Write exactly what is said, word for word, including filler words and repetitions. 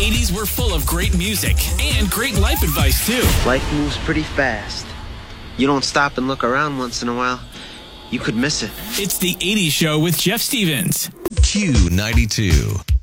eighties were full of great music and great life advice, too. Life moves pretty fast. You don't stop and look around once in a while, you could miss it. It's the eighties Show with Jeff Stevens. Q ninety-two.